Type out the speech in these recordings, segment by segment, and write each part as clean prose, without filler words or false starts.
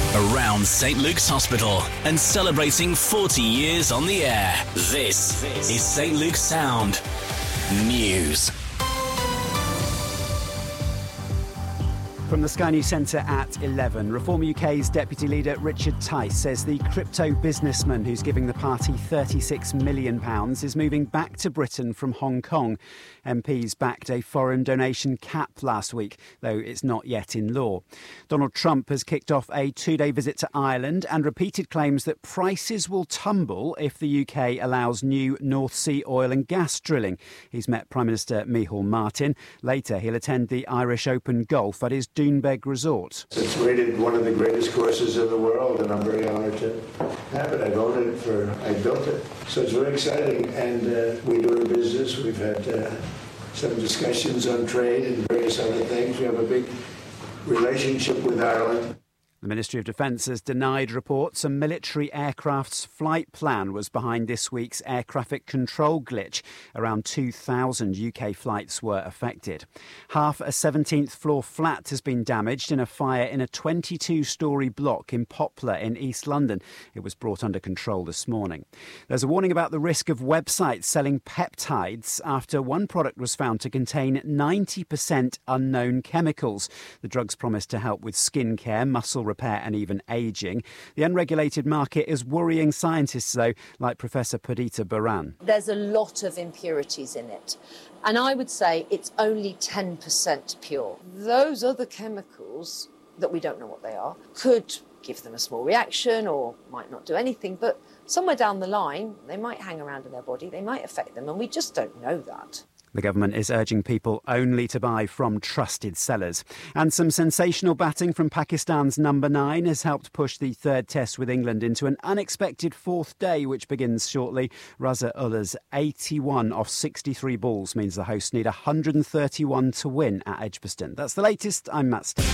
Around St Luke's Hospital and celebrating 40 years on the air. This is St Luke's Sound News. From the Sky News Centre at 11, Reform UK's Deputy Leader Richard Tice says the crypto businessman who's giving the party £36 million is moving back to Britain from Hong Kong. MPs backed a foreign donation cap last week, though it's not yet in law. Donald Trump has kicked off a two-day visit to Ireland and repeated claims that prices will tumble if the UK allows new North Sea oil and gas drilling. He's met Prime Minister Micheál Martin. Later, he'll attend the Irish Open Golf at his Doonbeg resort. It's rated one of the greatest courses in the world, and I'm very honoured to have it. I've owned it I built it. So it's very exciting, and we're doing business. We've had some discussions on trade and various other things. We have a big relationship with Ireland. The Ministry of Defence has denied reports a military aircraft's flight plan was behind this week's air traffic control glitch. Around 2,000 UK flights were affected. Half a 17th floor flat has been damaged in a fire in a 22-storey block in Poplar in East London. It was brought under control this morning. There's a warning about the risk of websites selling peptides after one product was found to contain 90% unknown chemicals. The drugs promise to help with skin care, muscle repair and even ageing. The unregulated market is worrying scientists, though, like Professor Perdita Baran. There's a lot of impurities in it, and I would say it's only 10% pure. Those other chemicals that we don't know what they are could give them a small reaction or might not do anything, but somewhere down the line they might hang around in their body, they might affect them, and we just don't know that. The government is urging people only to buy from trusted sellers. And some sensational batting from Pakistan's number 9 has helped push the third test with England into an unexpected fourth day, which begins shortly. Raza Ullah's 81 off 63 balls means the hosts need 131 to win at Edgbaston. That's the latest. I'm Matt Stone.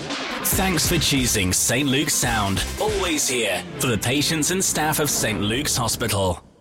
Thanks for choosing St Luke's Sound. Always here for the patients and staff of St Luke's Hospital.